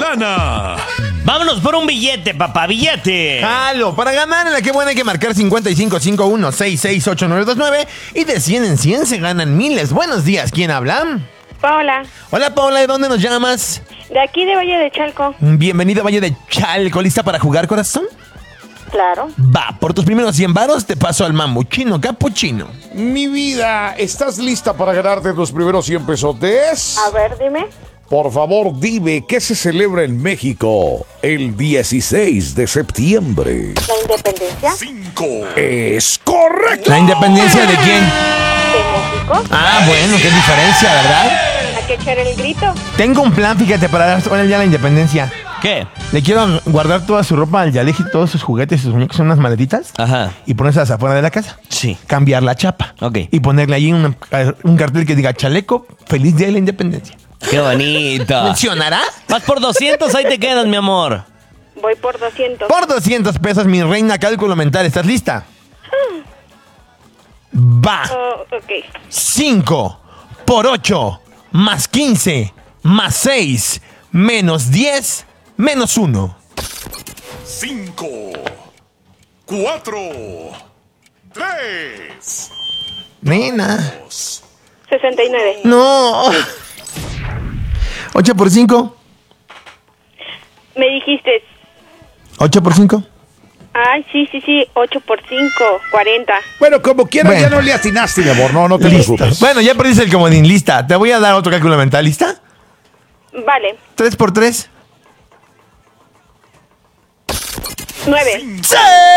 gana. Vámonos por un billete, papá, billete. Jalo, para ganar en la que buena hay que marcar 5551668929 y de 100 en 100 se ganan miles. Buenos días, ¿quién habla? Paola, Hola Paola, ¿de dónde nos llamas? de aquí de Valle de Chalco. Bienvenido a Valle de Chalco, ¿lista para jugar, corazón? Claro. Va, por tus primeros 100 varos te paso al mamuchino capuchino. Mi vida, ¿estás lista para ganarte tus primeros 100 pesotes? A ver, dime. Por favor, dime, ¿qué se celebra en México el 16 de septiembre? ¿La independencia 5. ¡Es correcto! ¿La independencia de quién? de México? Ah, bueno, qué diferencia, ¿verdad? Hay que echar el grito. Tengo un plan, fíjate, para dar ahora ya la independencia. ¿Qué? Le quiero guardar toda su ropa al Yaleji, todos sus juguetes, sus muñecos en unas maletitas. Ajá. Y ponerlas afuera de la casa. Sí. Cambiar la chapa. Ok. Y ponerle allí un cartel que diga chaleco, feliz día de la independencia. Qué bonito. ¿Funcionará? Vas por 200, ahí te quedas, mi amor. Voy por 200. Por 200 pesos, mi reina, cálculo mental. ¿Estás lista? Va. Oh, ok. 5 por 8 más 15 más 6 menos 10 menos 1. 5, 4, 3. Nena. 69. No. 8 por 5. Me dijiste. 8 por 5. Ay, sí. 8 por 5, 40. Bueno, como quieras, Bueno. ya no le atinaste, mi amor. No te Listo. preocupes. Bueno, ya perdiste el comodín. Lista. Te voy a dar otro cálculo mental. ¿Lista? Vale. 3 por 3. 9. ¡Sí!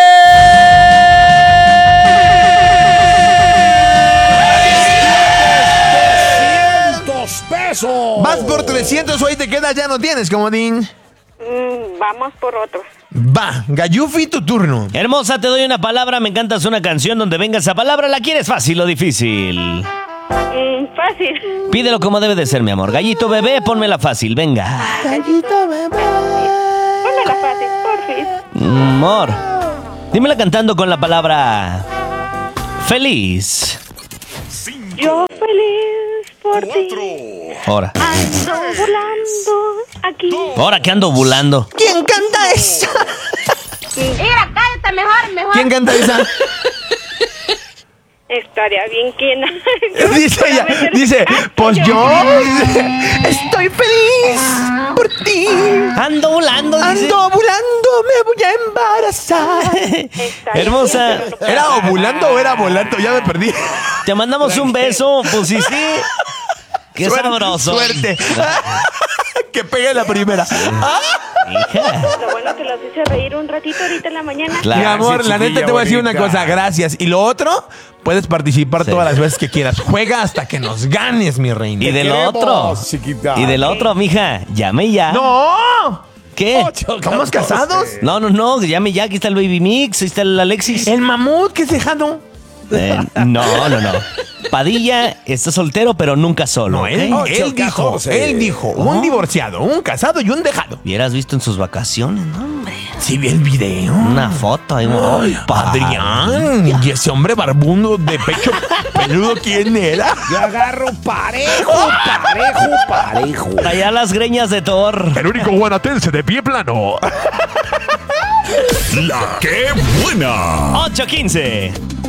¡$300! Vas por 300 o ahí te quedas, ya no tienes comodín. Vamos por otro. Va, Gayufi, tu turno. Hermosa, te doy una palabra, me encantas una canción donde venga esa palabra. ¿La quieres fácil o difícil? Fácil. Pídelo como debe de ser, mi amor. Gallito bebé, pónmela fácil, venga. Gallito bebé. Pónmela fácil, porfis. Amor, dímela cantando con la palabra feliz. Yo feliz por ti. Ahora. Ando volando aquí. Ahora que ando bulando. ¿Quién canta esa? Mira, cállate mejor. ¿Quién canta esa? Estaría bien quien. Dice ella, dice, pues yo estoy feliz por ti. Ando bulando, dice. Ando ovulando, me voy a embarazar. Hermosa. ¿Era ovulando o era volando? Ya me perdí. Te mandamos un beso, pues sí. Qué sabroso. Suerte. Que pegue la primera. Hija. Lo bueno que los hice reír un ratito ahorita en la mañana. Claro. Mi amor, la neta te voy a decir una cosa, gracias. Y lo otro, puedes participar todas las veces que quieras. Juega hasta que nos ganes, mi reina. Y del queremos, otro. chiquita. Y del otro, mija. Llame ya. ¡No! ¿Qué? ¿Estamos casados? No, llame ya. Aquí está el Baby Mix, ahí está el Alexis. El mamut que es dejado. No. Padilla está soltero, pero nunca solo. No, ¿ok? él dijo, un divorciado, un casado y un dejado. Hubieras visto en sus vacaciones, ¿no, hombre? Sí vi el video. Una foto ahí. Ay, Adrián, y ese hombre barbundo de pecho peludo, ¿quién era? Yo agarro parejo. Allá las greñas de Thor. El único guanatense de pie plano. La que buena. 8:15.